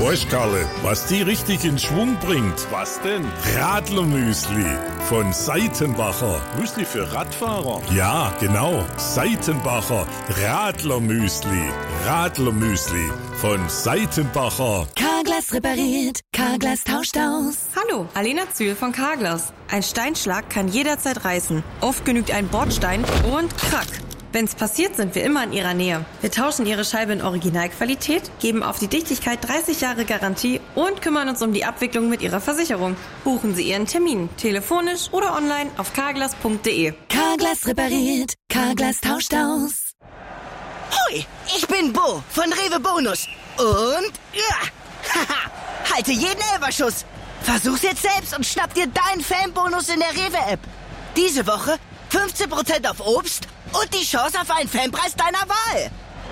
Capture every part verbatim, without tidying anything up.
Weißt, Karle, was die richtig in Schwung bringt? Was denn? Radlermüsli von Seitenbacher. Müsli für Radfahrer? Ja, genau. Seitenbacher Radlermüsli. Radlermüsli von Seitenbacher. Carglass repariert, Carglass tauscht aus. Hallo, Alena Zühl von Carglass. Ein Steinschlag kann jederzeit reißen. Oft genügt ein Bordstein und krack. Wenn's passiert, sind wir immer in Ihrer Nähe. Wir tauschen Ihre Scheibe in Originalqualität, geben auf die Dichtigkeit dreißig Jahre Garantie und kümmern uns um die Abwicklung mit Ihrer Versicherung. Buchen Sie Ihren Termin, telefonisch oder online auf carglass punkt de. Carglass repariert, Carglass tauscht aus. Hoi, ich bin Bo von Rewe Bonus. Und ja, haha, halte jeden Elberschuss. Versuch's jetzt selbst und schnapp dir deinen Fanbonus in der Rewe-App. Diese Woche fünfzehn Prozent auf Obst und die Chance auf einen Fanpreis deiner Wahl.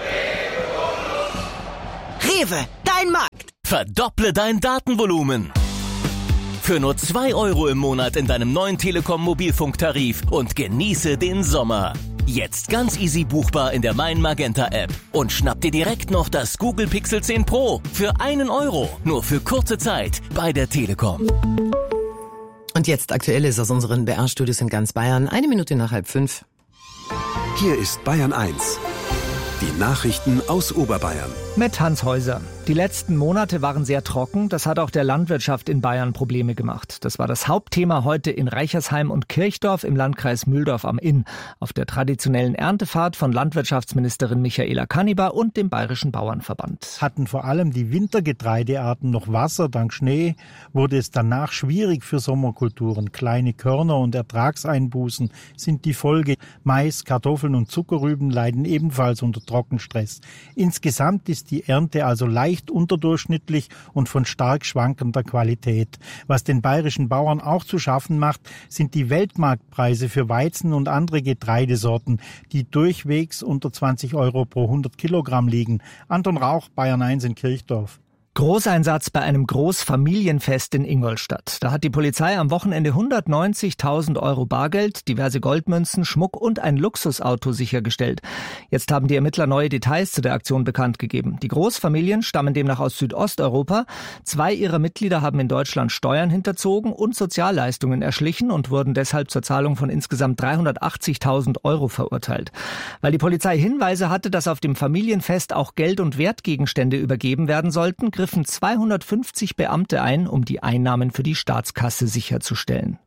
Rewe, dein Markt. Verdopple dein Datenvolumen. Für nur zwei Euro im Monat in deinem neuen Telekom-Mobilfunktarif und genieße den Sommer. Jetzt ganz easy buchbar in der Mein Magenta App. Und schnapp dir direkt noch das Google Pixel zehn Pro für einen Euro. Nur für kurze Zeit bei der Telekom. Und jetzt Aktuelles aus unseren B R-Studios in ganz Bayern. Eine Minute nach halb fünf. Hier ist Bayern eins. Die Nachrichten aus Oberbayern. Mit Hans Häuser. Die letzten Monate waren sehr trocken. Das hat auch der Landwirtschaft in Bayern Probleme gemacht. Das war das Hauptthema heute in Reichersheim und Kirchdorf im Landkreis Mühldorf am Inn. Auf der traditionellen Erntefahrt von Landwirtschaftsministerin Michaela Kannibar und dem Bayerischen Bauernverband. Hatten vor allem die Wintergetreidearten noch Wasser. Dank Schnee wurde es danach schwierig für Sommerkulturen. Kleine Körner und Ertragseinbußen sind die Folge. Mais, Kartoffeln und Zuckerrüben leiden ebenfalls unter Trockenstress. Insgesamt ist die Ernte also leicht unterdurchschnittlich und von stark schwankender Qualität. Was den bayerischen Bauern auch zu schaffen macht, sind die Weltmarktpreise für Weizen und andere Getreidesorten, die durchwegs unter zwanzig Euro pro hundert Kilogramm liegen. Anton Rauch, Bayern eins in Kirchdorf. Großeinsatz bei einem Großfamilienfest in Ingolstadt. Da hat die Polizei am Wochenende hundertneunzigtausend Euro Bargeld, diverse Goldmünzen, Schmuck und ein Luxusauto sichergestellt. Jetzt haben die Ermittler neue Details zu der Aktion bekannt gegeben. Die Großfamilien stammen demnach aus Südosteuropa. Zwei ihrer Mitglieder haben in Deutschland Steuern hinterzogen und Sozialleistungen erschlichen und wurden deshalb zur Zahlung von insgesamt dreihundertachtzigtausend Euro verurteilt. Weil die Polizei Hinweise hatte, dass auf dem Familienfest auch Geld- und Wertgegenstände übergeben werden sollten, griffen zweihundertfünfzig Beamte ein, um die Einnahmen für die Staatskasse sicherzustellen.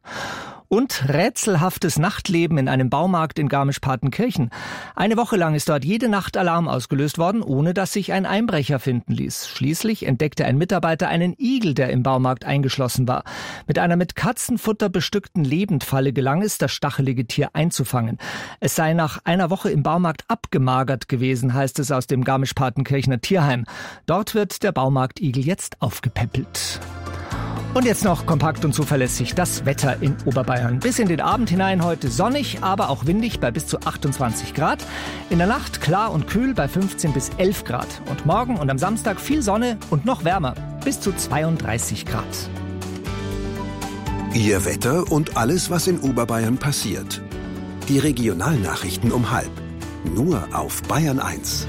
Und rätselhaftes Nachtleben in einem Baumarkt in Garmisch-Partenkirchen. Eine Woche lang ist dort jede Nacht Alarm ausgelöst worden, ohne dass sich ein Einbrecher finden ließ. Schließlich entdeckte ein Mitarbeiter einen Igel, der im Baumarkt eingeschlossen war. Mit einer mit Katzenfutter bestückten Lebendfalle gelang es, das stachelige Tier einzufangen. Es sei nach einer Woche im Baumarkt abgemagert gewesen, heißt es aus dem Garmisch-Partenkirchener Tierheim. Dort wird der Baumarktigel jetzt aufgepäppelt. Und jetzt noch kompakt und zuverlässig das Wetter in Oberbayern. Bis in den Abend hinein heute sonnig, aber auch windig bei bis zu achtundzwanzig Grad. In der Nacht klar und kühl bei fünfzehn bis elf Grad. Und morgen und am Samstag viel Sonne und noch wärmer, bis zu zweiunddreißig Grad. Ihr Wetter und alles, was in Oberbayern passiert. Die Regionalnachrichten um halb. Nur auf Bayern eins.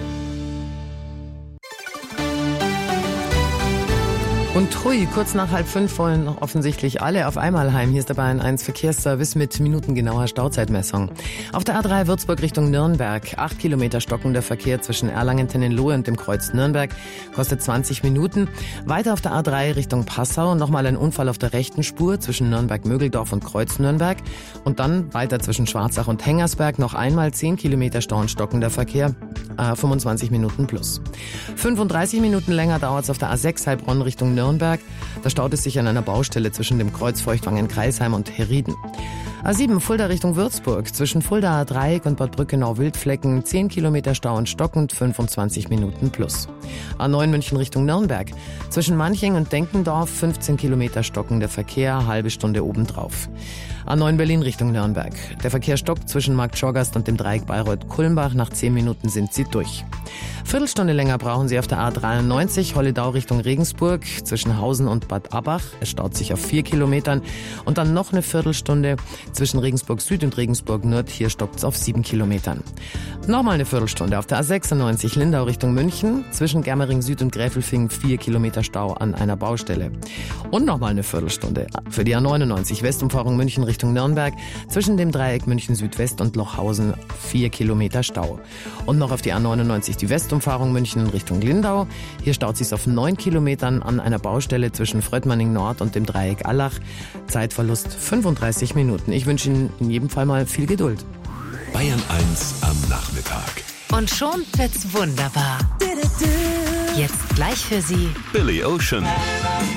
Und hui, kurz nach halb fünf wollen offensichtlich alle auf einmal heim. Hier ist der Bayern eins Verkehrsservice mit minutengenauer Stauzeitmessung. Auf der A drei Würzburg Richtung Nürnberg. Acht Kilometer stockender Verkehr zwischen Erlangen-Tennenlohe und dem Kreuz Nürnberg. Kostet zwanzig Minuten. Weiter auf der A drei Richtung Passau. Nochmal ein Unfall auf der rechten Spur zwischen Nürnberg-Mögeldorf und Kreuz Nürnberg. Und dann weiter zwischen Schwarzach und Hengersberg. Noch einmal zehn Kilometer Stau und stockender Verkehr. Äh, fünfundzwanzig Minuten plus. fünfunddreißig Minuten länger dauert es auf der A sechs Heilbronn Richtung Nürnberg. Nürnberg. Da staut es sich an einer Baustelle zwischen dem Kreuz Feuchtwangen-Kreisheim und Herrieden. A sieben Fulda Richtung Würzburg. Zwischen Fulda Dreieck und Bad Brückenau-Wildflecken zehn Kilometer Stau und stockend, fünfundzwanzig Minuten plus. A neun München Richtung Nürnberg. Zwischen Manching und Denkendorf fünfzehn Kilometer stockender Verkehr, halbe Stunde obendrauf. A neun Berlin Richtung Nürnberg. Der Verkehr stockt zwischen Markt Schorgast und dem Dreieck Bayreuth-Kulmbach. Nach zehn Minuten sind sie durch. Viertelstunde länger brauchen sie auf der A dreiundneunzig Holledau Richtung Regensburg. Zwischen Hausen und Bad Abach. Es staut sich auf vier Kilometern. Und dann noch eine Viertelstunde zwischen Regensburg Süd und Regensburg Nord. Hier stockt es auf sieben Kilometern. Nochmal eine Viertelstunde auf der A sechsundneunzig Lindau Richtung München. Zwischen zwischen Germering Süd und Gräfelfing vier Kilometer Stau an einer Baustelle. Und nochmal eine Viertelstunde für die A neunundneunzig Westumfahrung München Richtung Nürnberg zwischen dem Dreieck München Südwest und Lochhausen vier Kilometer Stau. Und noch auf die A neunundneunzig die Westumfahrung München Richtung Lindau. Hier staut sich's auf neun Kilometern an einer Baustelle zwischen Fröttmanning Nord und dem Dreieck Allach. Zeitverlust fünfunddreißig Minuten. Ich wünsche Ihnen in jedem Fall mal viel Geduld. Bayern eins am Nachmittag. Und schon wird's wunderbar. Jetzt gleich für Sie Billy Ocean.